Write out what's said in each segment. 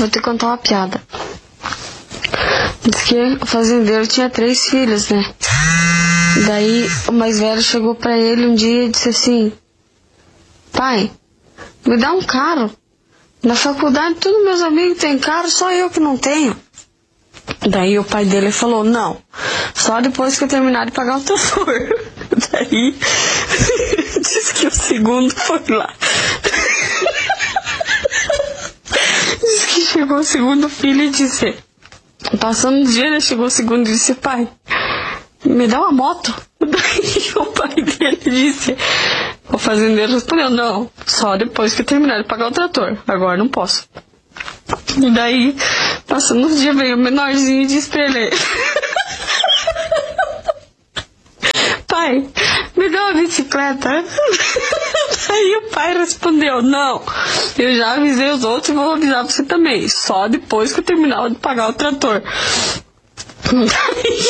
Vou te contar uma piada. Diz que o fazendeiro tinha 3 filhos, né? Daí o mais velho chegou pra ele um dia e disse assim: pai, me dá um carro. Na faculdade todos meus amigos têm carro, só eu que não tenho. Daí o pai dele falou: não, só depois que eu terminar de pagar o trator. Daí disse que o segundo foi lá. Diz que chegou o segundo filho e disse, passando o dia, né, chegou o segundo e disse: pai, me dá uma moto. Daí o pai dele disse, o fazendeiro respondeu: não, só depois que eu terminar de pagar o trator, agora não posso. E daí, passando um dia, veio o menorzinho e disse pra ele: pai, me dá uma bicicleta. Daí o pai respondeu: não, eu já avisei os outros e vou avisar você também, só depois que eu terminar de pagar o trator. Daí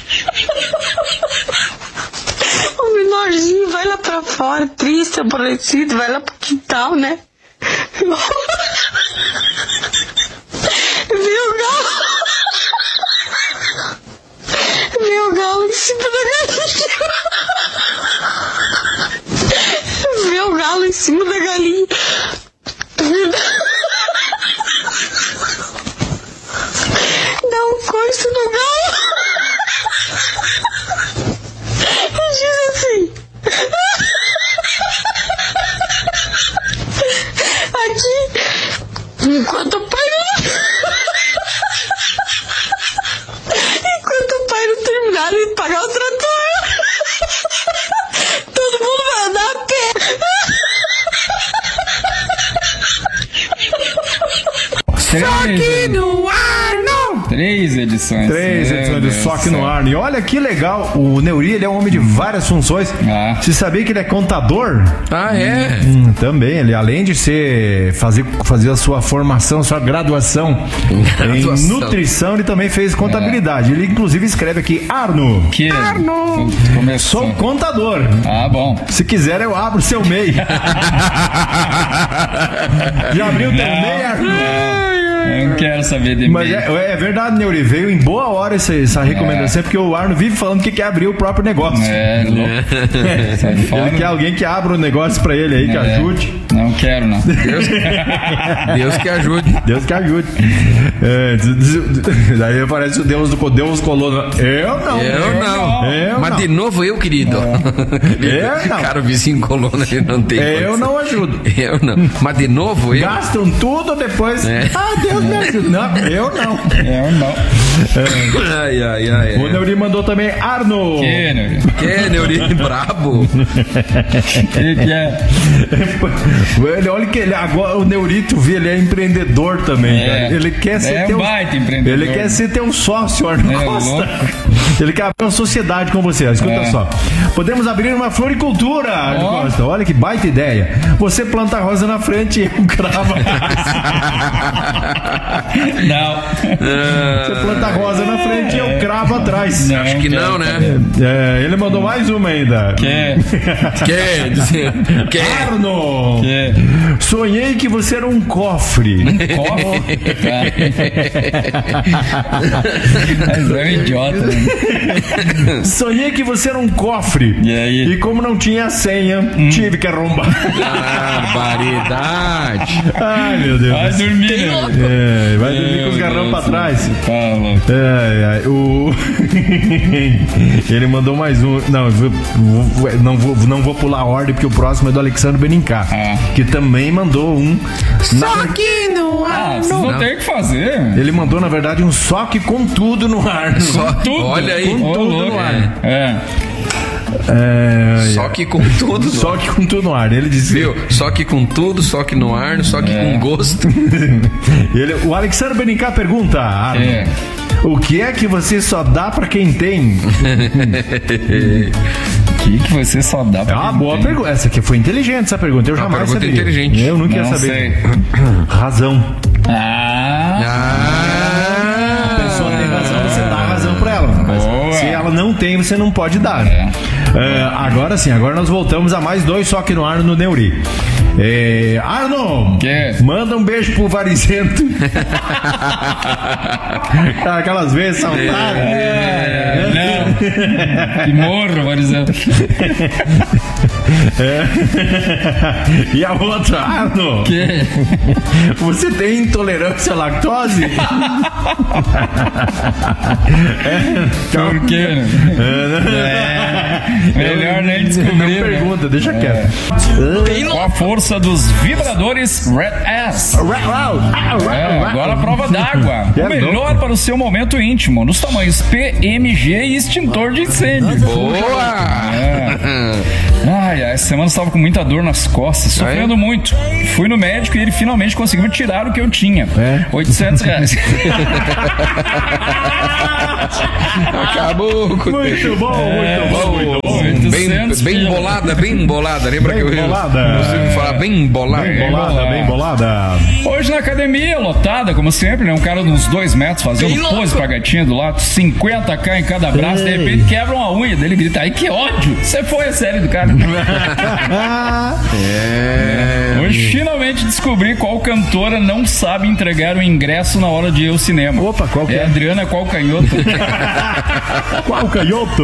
o menorzinho vai lá pra fora, triste, aborrecido, vai lá pro quintal, né? Viu o galo em cima da galinha. Viu o galo em cima da galinha. Dá um coice no galo. E diz assim: aqui, enquanto o pai não terminar de pagar o trator, todo mundo vai andar a pé. Só que no ar, não! 3 edições. 3 edições do Só que no ar. E olha que legal, o Neuri, ele é um homem de várias funções. Você sabia que ele é contador? Ah, é? Também, ele além de fazer a sua formação, sua graduação em nutrição, ele também fez contabilidade. Ele inclusive escreve aqui: Arno. Arno. Sou contador. Ah, bom. Se quiser eu abro seu MEI. Já abriu teu MEI, Arno? Eu não quero saber de Mas é verdade, Neuri, veio em boa hora essa recomendação, porque o Arno vive falando que quer abrir o próprio negócio. Ele quer alguém que abra o negócio pra ele aí, que ajude. Não quero, não. Deus que ajude. Deus que ajude. Daí aparece o Deus colou. Eu não. Mas de novo eu, querido. Eu não. Cara, o vizinho colou, né? Não tem eu não ajudo. Eu não. Mas de novo eu. Gastam tudo depois. Ah, Deus me ajuda. Não, eu não. Eu não. Ai. O Neuri mandou também: Arno. Que, Neuri? Brabo. Olha que agora o Neurito vê, ele é empreendedor também, cara. Ele quer ser baita empreendedor. Ele quer ser teu sócio, Arno Costa. Ele quer abrir uma sociedade com você. Escuta só. Podemos abrir uma floricultura, Arno Costa. Olha que baita ideia. Você planta a rosa na frente e eu cravo atrás. Não. Você planta a rosa na frente e eu cravo atrás. Não, acho que não, né? Ele mandou mais uma ainda. Arno. Sonhei que você era um cofre. Cofre? Mas é um idiota, né? Sonhei que você era um cofre. E aí? E como não tinha senha, tive que arrombar. Barbaridade. Ai, meu Deus. Vai dormir, vai dormir com os garrão pra trás. Ele mandou mais um. Não vou pular a ordem, porque o próximo é do Alexandre Benincá, que também mandou um. Só que no ar. Vocês vão ter que fazer. Ele mandou, na verdade, um só que com tudo no ar. Tudo? Olha aí. Com tudo no ar. Só que com tudo no Só que com tudo no ar. Ele disse. Viu? Só que com tudo, só que no ar, só que com gosto. O Alexandre Benincá pergunta: Arno, o que é que você só dá pra quem tem? O que você só dá pra quem tem? É uma boa pergunta. Essa aqui foi inteligente, essa pergunta. Eu jamais saberia. Inteligente. Eu nunca ia saber. Sei. Razão. A pessoa tem razão, você dá razão pra ela. Mas se ela não tem, você não pode dar. Agora sim, agora nós voltamos a mais 2 Só que no ar no Neuri. Arno, manda um beijo pro Varizento. Aquelas vezes saudades. Não. Que morro, Varizento. E a outra, Arno, você tem intolerância à lactose? Por quê? Melhor nem descobrir. Não pergunta, deixa quieto. Com a força dos vibradores Red Ass. Agora a prova d'água. O melhor para o seu momento íntimo, nos tamanhos PMG e extintor de incêndio. Boa! Essa semana eu estava com muita dor nas costas, sofrendo muito. Fui no médico e ele finalmente conseguiu tirar o que eu tinha. R$800. Acabou. Muito bom. Bem bolada. Lembra que eu consigo falar bem bolada? Hoje na academia, lotada, como sempre, né? Um cara de uns 2 metros fazendo pose pra gatinha do lado, 50k em cada braço, de repente quebra uma unha dele e grita: ai, que ódio! Você foi a série do cara. Hoje finalmente descobri qual cantora não sabe entregar o ingresso na hora de ir ao cinema. Opa, qual que é? Adriana Calcanhoto. Qual canhoto?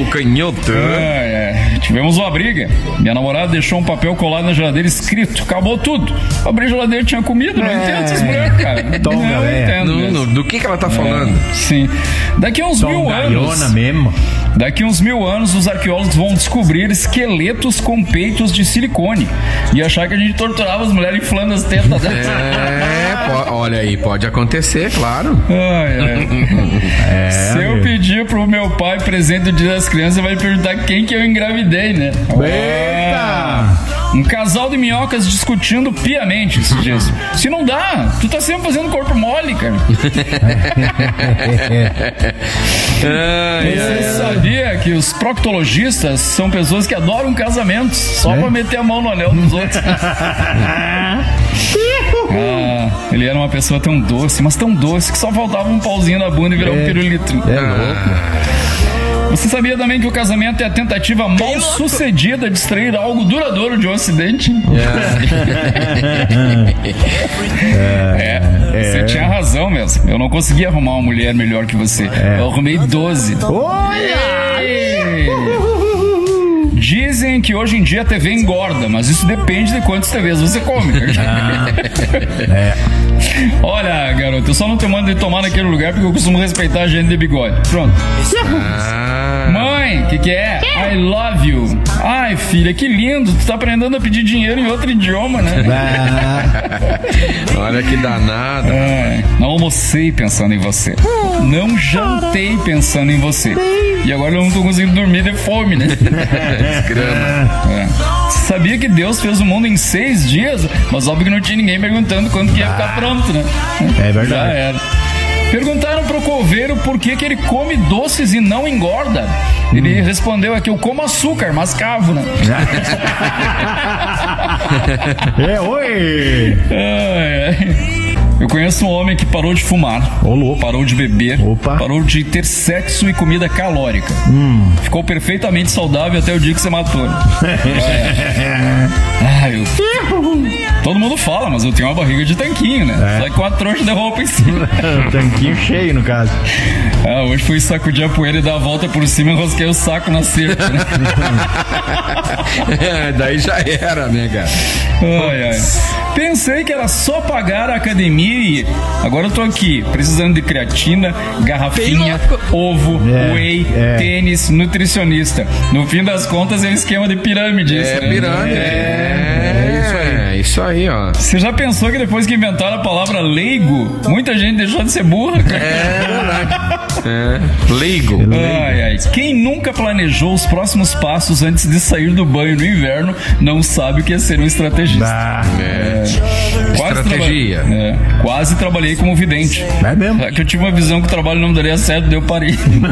Tivemos uma briga. Minha namorada deixou um papel colado na geladeira escrito: acabou tudo. Abri a geladeira, tinha comida. Não entendo essas mulheres, cara. Não entendo. Do que ela tá falando? Sim. Daqui a uns 1000 anos. Mesmo. Daqui a uns 1000 anos, os arqueólogos vão descobrir esqueletos com peitos de silicone e achar que a gente torturava as mulheres inflando as tetas delas. Olha aí, pode acontecer, claro. Se eu pedir pro meu pai presente do Dia das Crianças, vai perguntar quem que eu engravidei, né? Eita! Um casal de minhocas discutindo piamente esses dias. Se não dá, tu tá sempre fazendo corpo mole, cara. Você sabia que os proctologistas são pessoas que adoram casamentos só pra meter a mão no anel dos outros? Ele era uma pessoa tão doce, mas tão doce, que só faltava um pauzinho na bunda e virar um pirulito. Você sabia também que o casamento é a tentativa mal sucedida de extrair algo duradouro de um acidente? Você tinha razão mesmo. Eu não consegui arrumar uma mulher melhor que você. Eu arrumei 12. Dizem que hoje em dia a TV engorda, mas isso depende de quantas TVs você come. Olha, garoto, eu só não te mando de tomar naquele lugar porque eu costumo respeitar a gente de bigode. Pronto. Mãe, que é? I love you. Ai, filha, que lindo. Tu tá aprendendo a pedir dinheiro em outro idioma, né? Olha que danado. Não almocei pensando em você. Não jantei pensando em você. E agora eu não tô conseguindo dormir de fome, né? Sabia que Deus fez o mundo em 6 dias? Mas óbvio que não tinha ninguém perguntando quando que ia ficar pronto, né? É verdade. Já era. Perguntaram pro coveiro por que ele come doces e não engorda. Ele respondeu: é que eu como açúcar, mas cavo, né? Oi! Eu conheço um homem que parou de fumar, parou de beber, parou de ter sexo e comida calórica. Ficou perfeitamente saudável até o dia que você matou. Todo mundo fala, mas eu tenho uma barriga de tanquinho, né? Só com a trouxa de roupa em cima. Tanquinho cheio, no caso. Hoje fui sacudir a poeira e dar a volta por cima e enrosquei o saco na cerca, né? Daí já era, né, cara? Pensei que era só pagar a academia e agora eu tô aqui, precisando de creatina, garrafinha, ovo, whey, tênis, nutricionista. No fim das contas é um esquema de pirâmide. Pirâmide. Isso aí, ó. Você já pensou que depois que inventaram a palavra leigo, muita gente deixou de ser burra, cara? Verdade. Leigo. Quem nunca planejou os próximos passos antes de sair do banho no inverno não sabe o que é ser um estrategista. Quase trabalhei como vidente. É mesmo? Que eu tive uma visão que o trabalho não daria certo, daí eu parei.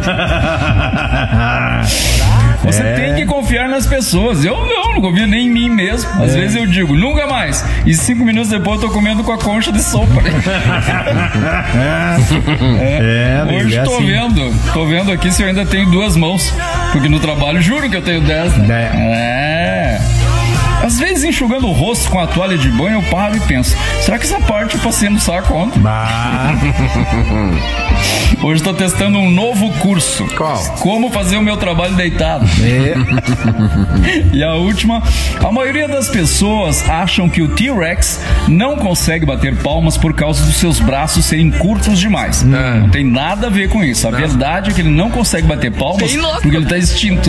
Você tem que confiar nas pessoas. Eu não confio nem em mim mesmo. Às vezes eu digo, nunca mais. E 5 minutos depois eu tô comendo com a concha de sopa. Hoje tô vendo aqui se eu ainda tenho 2 mãos. Porque no trabalho juro que eu tenho 10. Às vezes, enxugando o rosto com a toalha de banho, eu paro e penso, será que essa parte eu passei no saco ontem? Hoje estou testando um novo curso. Qual? Como fazer o meu trabalho deitado. E a última, a maioria das pessoas acham que o T-Rex não consegue bater palmas por causa dos seus braços serem curtos demais. Não tem nada a ver com isso. A verdade é que ele não consegue bater palmas porque ele tá extinto.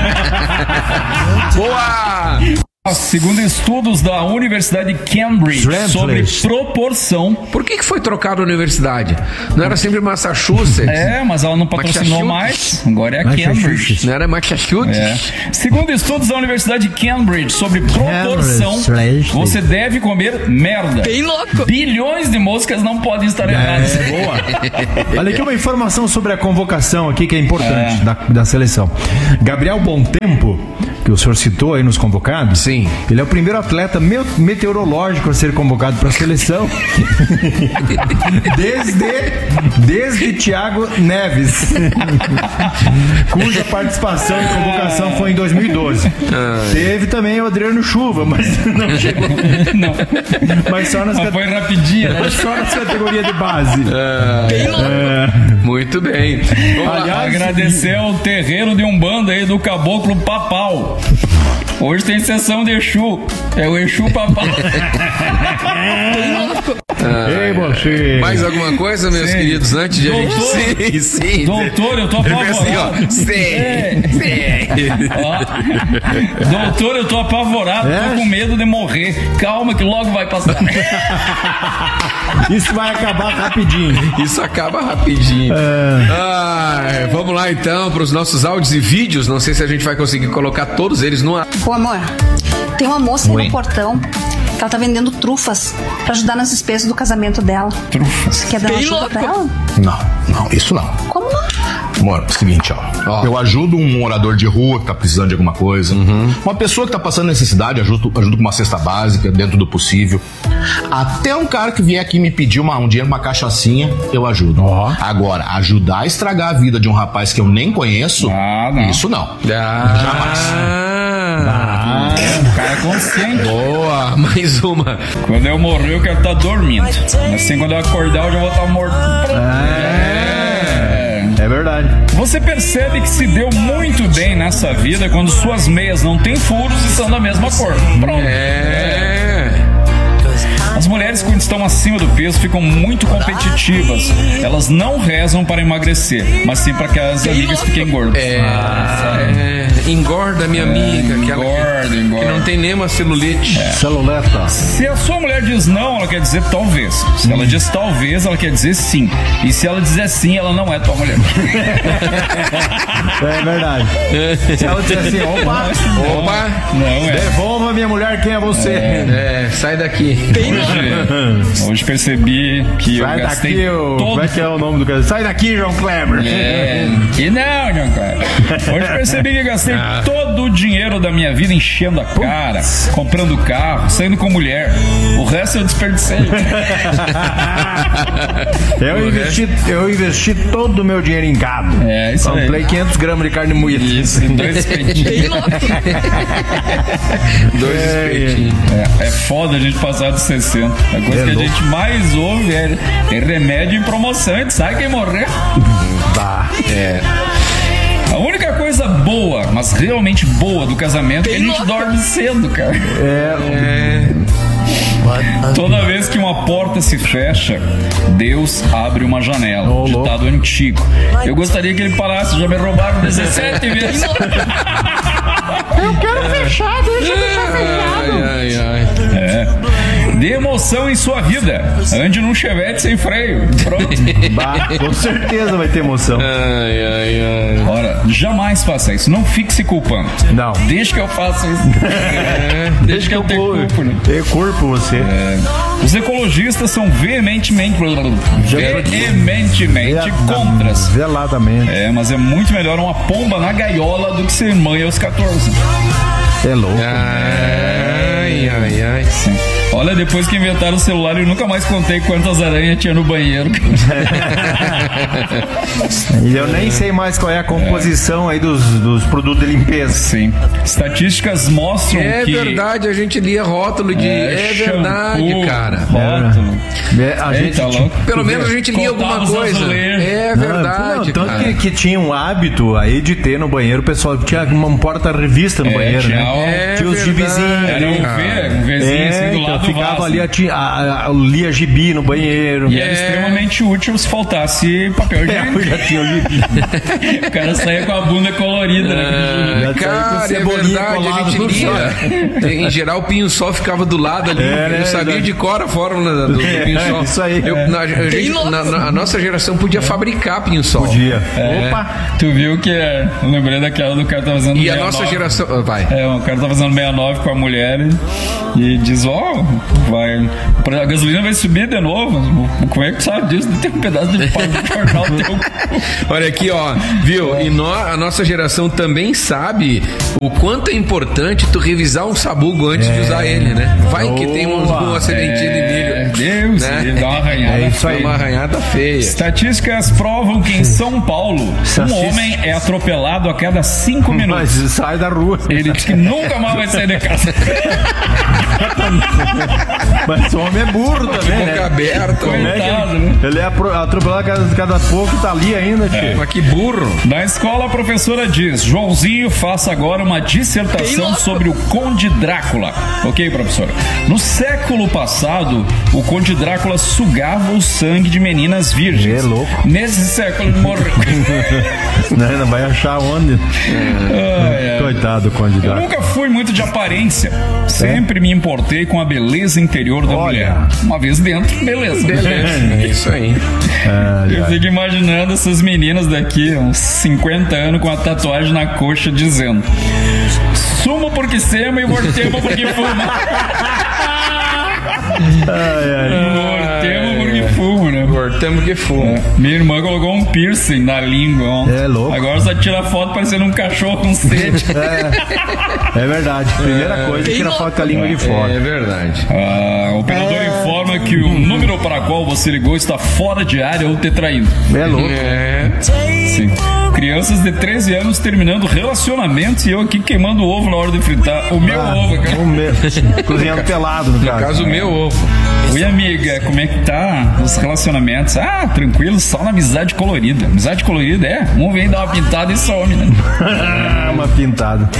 Boa! Segundo estudos da Universidade de Cambridge sobre proporção. Por que foi trocado a universidade? Não era sempre Massachusetts? Mas ela não patrocinou mais. Agora é a Cambridge. Não era Massachusetts? Segundo estudos da Universidade de Cambridge sobre proporção, você deve comer merda. Bem louco. Bilhões de moscas não podem estar erradas. Boa. Olha aqui uma informação sobre a convocação aqui que é importante da seleção. Gabriel Bontempo, que o senhor citou aí nos convocados. Sim. Ele é o primeiro atleta meteorológico a ser convocado para a seleção desde Thiago Neves, cuja participação e convocação foi em 2012. Teve também o Adriano Chuva, mas não chegou. Não. Mas só foi rapidinho. Só nas categorias de base. Muito bem. Aliás, agradecer ao terreiro de Umbanda aí do Caboclo Papau. Hoje tem sessão de Exu. É o Exu Papau. Ei, você. Mais alguma coisa, meus queridos, antes de a gente... Sim. Doutor, eu tô apavorado. Sim. Doutor, eu tô apavorado. Tô com medo de morrer. Calma que logo vai passar. Isso vai acabar rapidinho. Isso acaba rapidinho. Vamos lá então para os nossos áudios e vídeos. Não sei se a gente vai conseguir colocar todos eles no ar. Ô amor, tem uma moça aí no portão que ela tá vendendo trufas pra ajudar nas despesas do casamento dela. Trufas? Você quer dar uma ajuda pra ela? Não, isso não. Como não? Amor, é o seguinte, ó. Eu ajudo um morador de rua que tá precisando de alguma coisa. Uma pessoa que tá passando necessidade, ajudo com uma cesta básica, dentro do possível. Até um cara que vier aqui me pedir um dinheiro, uma cachaçinha, eu ajudo. Agora, ajudar a estragar a vida de um rapaz que eu nem conheço, não. isso não. Jamais. O cara é consciente. Boa, mais uma. Quando eu morrer, eu quero estar dormindo. Assim, quando eu acordar, eu já vou estar morto. É verdade. Você percebe que se deu muito bem nessa vida quando suas meias não têm furos e são da mesma cor. Pronto. As mulheres, quando estão acima do peso, ficam muito competitivas. Elas não rezam para emagrecer, mas sim para que as amigas fiquem gordas. Engorda, minha amiga. Engorda. Que não tem nem uma celulite. Celuleta. Se a sua mulher diz não, ela quer dizer talvez. Se ela diz talvez, ela quer dizer sim. E se ela dizer sim, ela não é tua mulher. É verdade. Se ela disser assim, opa, não é. Devolva minha mulher, quem é você? Sai daqui. Hoje percebi que Sai eu gastei daqui, como é que é o nome do cara? Sai daqui, João Kleber. E não, João Kleber. Hoje percebi que eu gastei todo o dinheiro da minha vida enchendo a cara, comprando carro, saindo com mulher. O resto eu desperdicei. Eu investi todo o meu dinheiro em gado. Isso aí. Comprei 500 gramas de carne moída. Isso, 2 espetinhos. 2 espetinhos. É foda a gente passar dos 60. A coisa que a gente mais ouve é remédio em promoção. A gente sabe quem morreu. A única coisa boa, mas realmente boa do casamento é que a gente dorme cedo, cara. Toda vez que uma porta se fecha, Deus abre uma janela. Ditado antigo. Eu gostaria que ele parasse, já me roubaram 17 vezes. Eu quero fechar, deixa eu deixar fechado. Dê emoção em sua vida. Ande num Chevette sem freio. Pronto. Com certeza vai ter emoção. Ora, jamais faça isso. Não fique se culpando. Não. Deixa que eu faça isso. Deixa que eu tenha culpa. Né? Ter corpo você. Os ecologistas são veementemente contras. Veladamente. Mas é muito melhor uma pomba na gaiola do que ser mãe aos 14. É louco. Sim. Olha, depois que inventaram o celular, eu nunca mais contei quantas aranhas tinha no banheiro. E eu nem sei mais qual é a composição aí dos produtos de limpeza. Sim. Estatísticas mostram que... É verdade, a gente lia rótulo de... É verdade, shampoo, cara. Rótulo. A gente, louco. Pelo menos a gente lia Contava alguma os coisa. azulejos. É verdade, tanto cara. que tinha um hábito aí de ter no banheiro, o pessoal tinha uma porta-revista no banheiro, tinha né? É Tinha os verdade. gibizinhos. Era um Vzinho assim do então lado do ficava vaso. ali, lia gibi no banheiro. E era extremamente útil se faltasse papel higiênico. Já tinha o gibi. O cara saía com a bunda colorida, né? Já Cara, saiu é com cebolinha verdade, a colada gente no lia. Em geral, o pinho-sol ficava do lado ali. né? Eu sabia de cor a fórmula do pinho-sol. Isso aí. A nossa geração podia fabricar pinho-sol. Podia. Opa! Tu viu que eu lembrei daquela do cara tá fazendo E a 69. nossa geração... Vai. O cara tá fazendo 69 com a mulher e diz, a gasolina vai subir de novo. Como é que tu sabe disso? Tem um pedaço de pau no jornal teu. Olha aqui, ó, viu? E a nossa geração também sabe o quanto é importante tu revisar um sabugo antes de usar ele, né? Vai que tem um acidentinho de milho. Deus, né? ele dá uma arranhada. É isso aí. Uma arranhada feia. Estatísticas provam que em São Paulo, um homem é atropelado a cada 5 Mas minutos. sai da rua. Ele diz que nunca mais vai sair de casa. Mas o homem é burro também, Boca né? aberta. Como é que Coitado, ele, né? ele é atropelado cada pouco e tá ali ainda, tio. Mas que burro. Na escola, a professora diz: Joãozinho, faça agora uma dissertação sobre o Conde Drácula. Ok, professora? No século passado, o Conde Drácula sugava o sangue de meninas virgens. É louco. Nesse século, ele morreu. Não vai achar onde. Coitado do Conde Eu Drácula. nunca fui muito de aparência. Sempre me importei com a beleza interior da mulher. Uma vez dentro, beleza. É isso aí. Eu fico imaginando essas meninas daqui, uns 50 anos, com a tatuagem na coxa dizendo: sumo porque sema e vortemo porque fuma. Vortemo porque fumo, né? Vortemo que fuma. Minha irmã colocou um piercing na língua ontem. É louco. Agora só tira foto parecendo um cachorro com sede. É verdade. Primeira coisa, tira a foto com a língua de fora. É verdade. O operador informa que o número para qual você ligou está fora de área ou tetraído. É louco. Sim. Crianças de 13 anos terminando relacionamentos e eu aqui queimando o ovo na hora de fritar. O meu ovo, cara. O meu. Cozinhando pelado, no No caso. caso, o meu ovo. Oi, amiga, como é que tá os relacionamentos? Tranquilo, só na amizade colorida. Amizade colorida, um vem dar uma pintada e some, né? Uma pintada.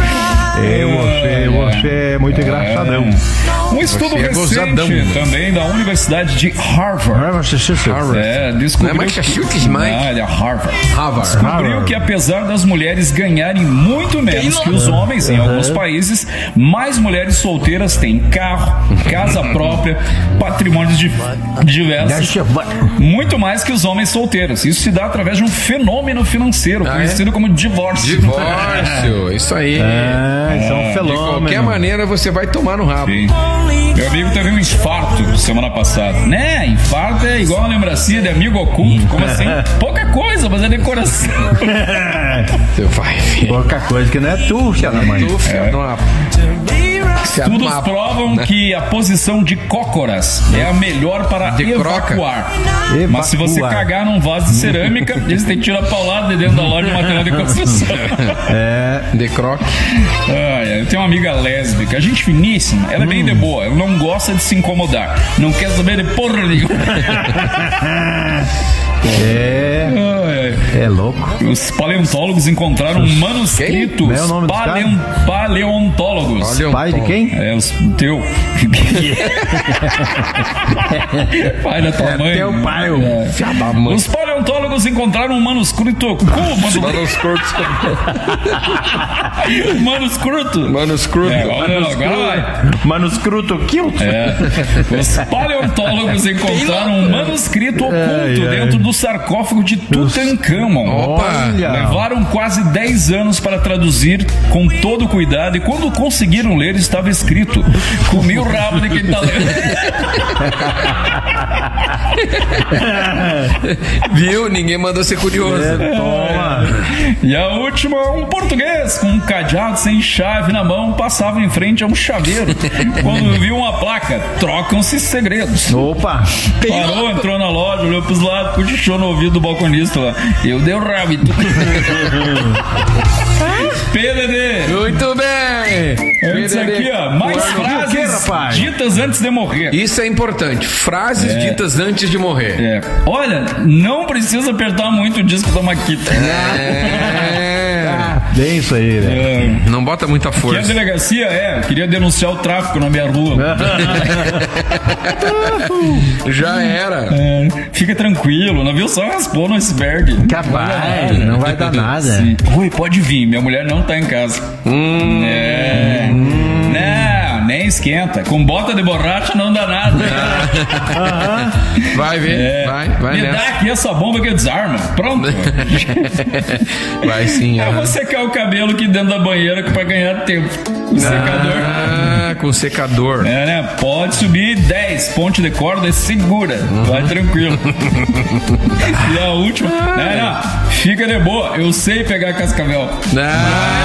Você é muito engraçadão. Um estudo Você é recente gozadão, né? também da Universidade de Harvard. Descobriu Não é Massachusetts, Mike? é Harvard. Harvard. Descobriu que apesar das mulheres ganharem muito menos que os homens em alguns países, mais mulheres solteiras têm carro, casa própria, patrimônios diversos, muito mais que os homens solteiros. Isso se dá através de um fenômeno financeiro conhecido como divórcio. Divórcio, isso aí. Isso é um De fenômeno. qualquer maneira, você vai tomar no rabo. Sim. Meu amigo teve um infarto semana passada. Né? Infarto é igual a lembrancinha de amigo oculto. Como assim? Pouca coisa, mas é decoração. Você vai ver. Pouca coisa que não é tu, filha da mãe. Tu, filha de uma- Estudos provam que a posição de cócoras é a melhor para evacuar. Mas se você cagar num vaso de cerâmica, eles têm que tirar a paulada de dentro da loja de material de construção. De croque. Eu tenho uma amiga lésbica, gente finíssima, ela é bem de boa, ela não gosta de se incomodar, não quer saber de porra nenhuma. É louco. Os paleontólogos encontraram um manuscrito. Quem é o nome dos caras? Paleontólogos. Pai de quem? Os teu. Pai da tua mãe. Teu pai, Filha da mãe. Os paleontólogos encontraram um manuscrito. Manuscrito. Manuscrito. Agora vai. Manuscrito Kilt. Os paleontólogos encontraram um manuscrito oculto dentro do sarcófago de Tutankhamon. Opa! Levaram quase 10 anos para traduzir com todo cuidado e quando conseguiram ler estava escrito: comi o rabo de quem tá lendo. Viu? Ninguém mandou ser curioso. Toma. E a última, um português com um cadeado sem chave na mão passava em frente a um chaveiro. Quando viu uma placa, trocam-se segredos. Opa. Parou, entrou na loja, olhou pros lados, cochichou no ouvido do balconista lá. Eu dei o rábito. PDD. Muito bem. Antes aqui, ó, mais frases ditas antes de morrer. Isso é importante. Frases ditas antes de morrer. Olha, não precisa apertar muito o disco da Maquita. Bem isso aí, né? Não bota muita Que a força. delegacia queria denunciar o tráfico na minha rua. Já era. Fica tranquilo, o navio só raspou no iceberg. Capaz, não vai dar nada. Sim. Oi, pode vir, minha mulher não tá em casa. Não, nem esquenta. Com bota de borracha não dá nada. Vai ver, vai Me nessa. dá aqui essa bomba que desarma. Pronto. Vai sim. Eu vou secar o cabelo aqui dentro da banheira pra ganhar tempo. O secador. Com secador. Né? Pode subir 10 ponte de corda, segura. Vai tranquilo. E a última, fica de boa. Eu sei pegar cascavel.